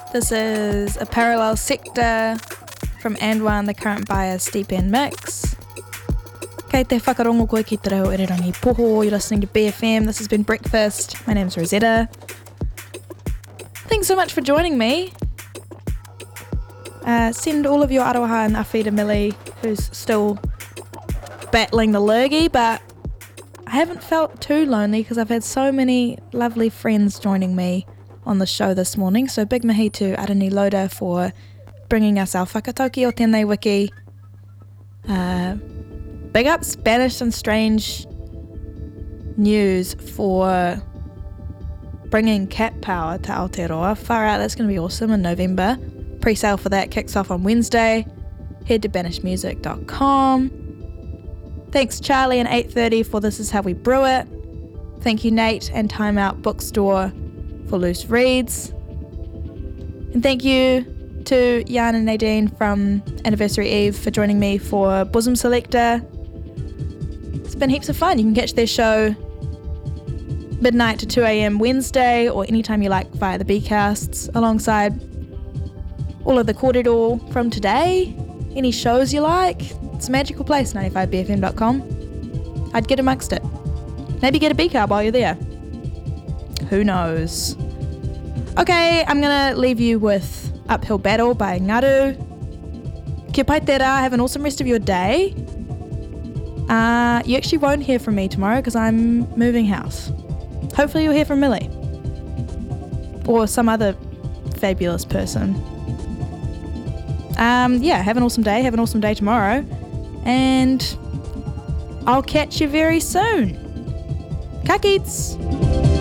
This is a Parallel Sector from Anduan, the current buyer's deep end mix. Kei te whakarongo koe ki te reo Irirangi Poho. You're listening to BFM. This has been Breakfast. My name's Rosetta. Thanks so much for joining me. Send all of your aroha and awhi to Millie, who's still battling the lurgy, but I haven't felt too lonely because I've had so many lovely friends joining me on the show this morning. So big mihi to Arani Loda for bringing us our whakatauki o tēnei wiki. Big up Spanish and Strange News for bringing Cat Power to Aotearoa. Far out, that's going to be awesome in November. Pre-sale for that kicks off on Wednesday. Head to banishedmusic.com. Thanks Charlie and 8:30 for This Is How We Brew It. Thank you Nate and Time Out Bookstore for Loose Reads. And thank you to Jan and Nadine from Anniversary Eve for joining me for Bosom Selector. It's been heaps of fun. You can catch their show midnight to 2 a.m. Wednesday or anytime you like via the Bcasts, alongside all of the corridor from today. Any shows you like. It's a magical place, 95bfm.com. I'd get amongst it. Maybe get a B-carb while you're there. Who knows? Okay, I'm gonna leave you with Uphill Battle by Ngaru. Kia pai te rā, have an awesome rest of your day. You actually won't hear from me tomorrow because I'm moving house. Hopefully you'll hear from Millie. Or some other fabulous person. Have an awesome day. Have an awesome day tomorrow. And I'll catch you very soon. Ka kits!